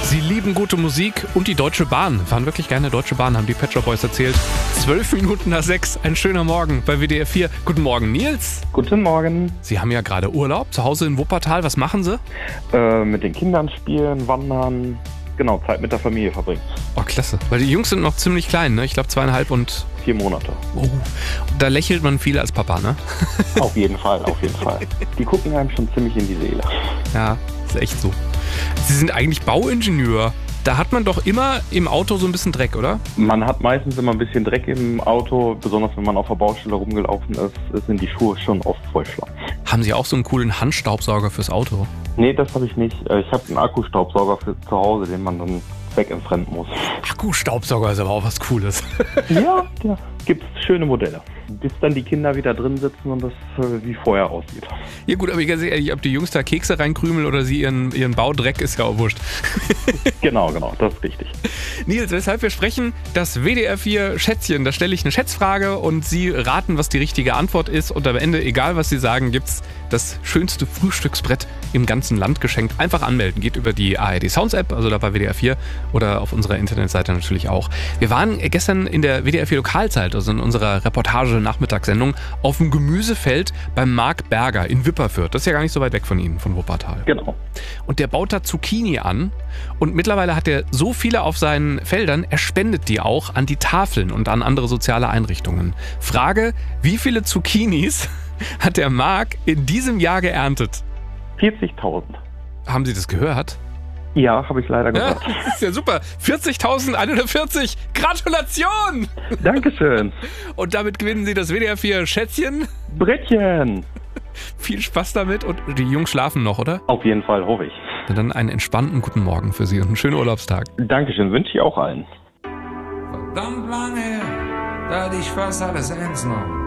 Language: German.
Sie lieben gute Musik und die Deutsche Bahn. Fahren wirklich gerne Deutsche Bahn, haben die Pet Shop Boys erzählt. 12:12, ein schöner Morgen bei WDR 4. Guten Morgen, Nils. Guten Morgen. Sie haben ja gerade Urlaub, zu Hause in Wuppertal. Was machen Sie? Mit den Kindern spielen, wandern, genau, Zeit mit der Familie verbringen. Oh, klasse. Weil die Jungs sind noch ziemlich klein, ne? Ich glaube 2,5 und... 4 Monate. Oh, da lächelt man viel als Papa, ne? Auf jeden Fall, auf jeden Fall. Die gucken einem schon ziemlich in die Seele. Ja, ist echt so. Sie sind eigentlich Bauingenieur. Da hat man doch immer im Auto so ein bisschen Dreck, oder? Man hat meistens immer ein bisschen Dreck im Auto, besonders wenn man auf der Baustelle rumgelaufen ist, sind die Schuhe schon oft voll Schlamm. Haben Sie auch so einen coolen Handstaubsauger fürs Auto? Nee, das habe ich nicht. Ich habe einen Akkustaubsauger für zu Hause, den man dann zweckentfremden muss. Akkustaubsauger ist aber auch was Cooles. Ja, gibt's schöne Modelle. Bis dann die Kinder wieder drin sitzen und das wie vorher aussieht. Ja gut, aber ganz ehrlich, ob die Jungs da Kekse reinkrümeln oder sie ihren Baudreck, ist ja auch wurscht. Genau, das ist richtig. Nils, weshalb wir sprechen, das WDR 4 Schätzchen. Da stelle ich eine Schätzfrage und Sie raten, was die richtige Antwort ist. Und am Ende, egal was Sie sagen, gibt's das schönste Frühstücksbrett im ganzen Land geschenkt. Einfach anmelden. Geht über die ARD Sounds App, also da bei WDR 4 oder auf unserer Internetseite natürlich auch. Wir waren gestern in der WDR 4 Lokalzeit, also in unserer Reportage-Nachmittagssendung, auf dem Gemüsefeld beim Marc Berger in Wipperfürth. Das ist ja gar nicht so weit weg von Ihnen, von Wuppertal. Genau. Und der baut da Zucchini an und mittlerweile hat er so viele auf seinen Feldern, er spendet die auch an die Tafeln und an andere soziale Einrichtungen. Frage, wie viele Zucchinis hat der Marc in diesem Jahr geerntet? 40.000. Haben Sie das gehört? Ja, habe ich leider gehört. Ja, das ist ja super. 40.140. Gratulation! Dankeschön. Und damit gewinnen Sie das WDR 4 Schätzchen. Brettchen. Viel Spaß damit und die Jungs schlafen noch, oder? Auf jeden Fall, hoffe ich. Na dann einen entspannten guten Morgen für Sie und einen schönen Urlaubstag. Dankeschön, wünsche ich auch allen. Verdammt lange her, da hatte ich fast alles ernst genommen.